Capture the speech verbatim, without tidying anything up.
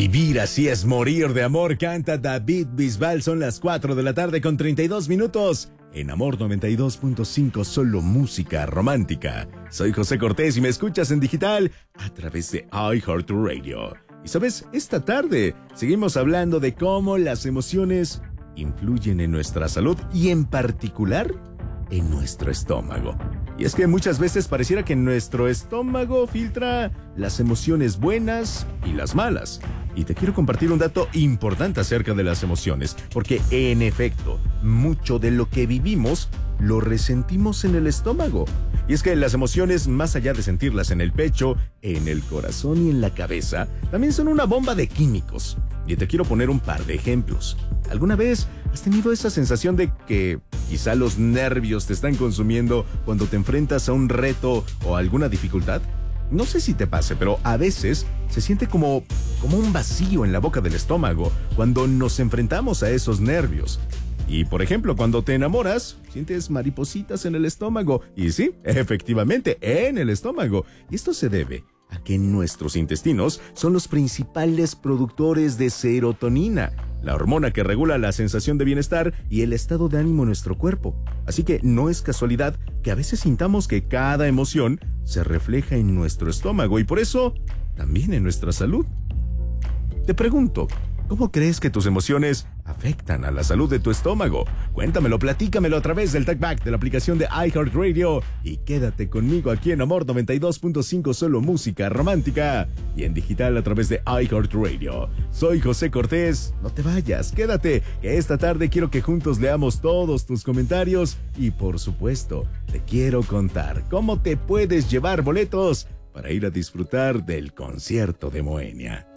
Vivir así es morir de amor, canta David Bisbal. Son las cuatro de la tarde con treinta y dos minutos. En Amor noventa y dos punto cinco, solo música romántica. Soy José Cortés y me escuchas en digital a través de iHeartRadio. Y sabes, esta tarde seguimos hablando de cómo las emociones influyen en nuestra salud y en particular en nuestro estómago. Y es que muchas veces pareciera que nuestro estómago filtra las emociones buenas y las malas. Y te quiero compartir un dato importante acerca de las emociones, porque en efecto, mucho de lo que vivimos lo resentimos en el estómago. Y es que las emociones, más allá de sentirlas en el pecho, en el corazón y en la cabeza, también son una bomba de químicos. Y te quiero poner un par de ejemplos. ¿Alguna vez has tenido esa sensación de que quizá los nervios te están consumiendo cuando te enfrentas a un reto o a alguna dificultad? No sé si te pase, pero a veces se siente como, como un vacío en la boca del estómago cuando nos enfrentamos a esos nervios. Y, por ejemplo, cuando te enamoras, sientes maripositas en el estómago. Y sí, efectivamente, en el estómago. Y esto se debe a que nuestros intestinos son los principales productores de serotonina, la hormona que regula la sensación de bienestar y el estado de ánimo en nuestro cuerpo. Así que no es casualidad que a veces sintamos que cada emoción se refleja en nuestro estómago y por eso también en nuestra salud. Te pregunto, ¿cómo crees que tus emociones afectan a la salud de tu estómago? Cuéntamelo, platícamelo a través del TalkBack de la aplicación de iHeartRadio y quédate conmigo aquí en Amor noventa y dos punto cinco, solo música romántica y en digital a través de iHeartRadio. Soy José Cortés, no te vayas, quédate, que esta tarde quiero que juntos leamos todos tus comentarios y por supuesto, te quiero contar cómo te puedes llevar boletos para ir a disfrutar del concierto de Moenia.